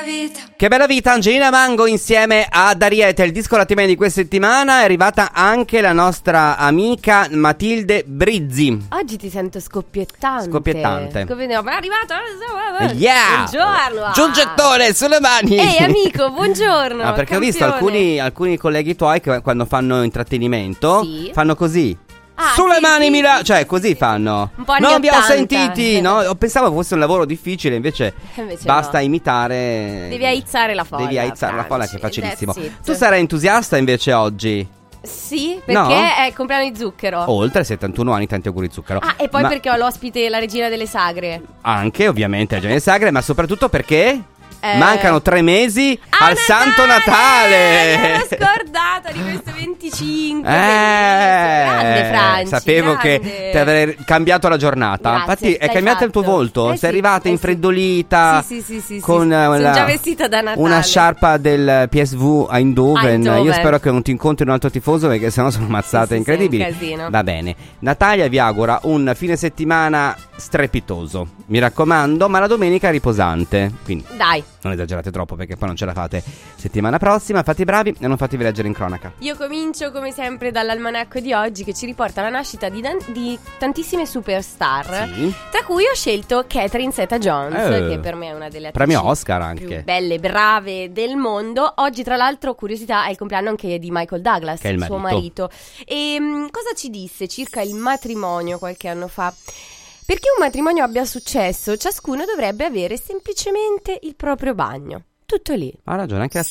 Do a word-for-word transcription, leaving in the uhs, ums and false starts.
Che bella vita, Angelina Mango insieme a Dariete. Il disco lattimale di questa settimana è arrivata anche la nostra amica Matilde Brizzi. Oggi ti sento scoppiettante. Scoppiettante. Scoppiettante. Ma è arrivato. Yeah! Buongiorno. Giù un gettone sulle mani. Ehi amico, buongiorno. Ah, perché campione. ho visto alcuni, alcuni colleghi tuoi che quando fanno intrattenimento sì. fanno così. Ah, Sulle sì, mani sì, Milano, sì, cioè sì, così sì, fanno. un po' anni non vi ho ottanta. sentiti, no? Io pensavo fosse un lavoro difficile, invece, invece basta no. imitare. Devi aizzare la folla. Devi aizzare la folla, Franci, che è facilissimo. that's it. Tu sarai entusiasta invece oggi? Sì, perché No? è il compleanno di Zucchero. Oltre settantuno anni, tanti auguri Zucchero. Ah, e poi Ma perché ho l'ospite, la regina delle sagre. anche, ovviamente, la Giornata delle Sagre, ma soprattutto perché Eh... mancano tre mesi Ah, al Santo Natale. Mi ero scordata di questo venticinque. Eh, Grande Franci, sapevo grande. che ti avrei cambiato la giornata. Grazie, Infatti è l'hai cambiato il tuo fatto. volto. Eh Sei sì, arrivata eh infreddolita. Sì, sì, sì, sì, con sì. eh, Sono la- già vestita da Natale. una sciarpa del P S V Eindhoven. Eindhoven. Io spero che non ti incontri un altro tifoso, perché sennò sono mazzate Sì, sì, incredibili. sì, è un casino. Va bene. Natalia vi augura un fine settimana strepitoso. Mi raccomando, ma la domenica riposante. Quindi Dai. non esagerate troppo, perché poi non ce la fate settimana prossima. Fate i bravi e non fatevi leggere in cronaca. Io comincio come sempre dall'almanacco di oggi, che ci riporta alla nascita di, dan- di tantissime superstar, Sì. tra cui ho scelto Catherine Zeta-Jones, Eh. che per me è una delle attrici Premio Oscar anche. più belle, brave del mondo. Oggi tra l'altro, curiosità, è il compleanno anche di Michael Douglas, Che è il suo marito. marito. E mh, cosa ci disse circa il matrimonio qualche anno fa? Perché un matrimonio abbia successo, ciascuno dovrebbe avere semplicemente il proprio bagno. Tutto lì. Ha ragione, anche la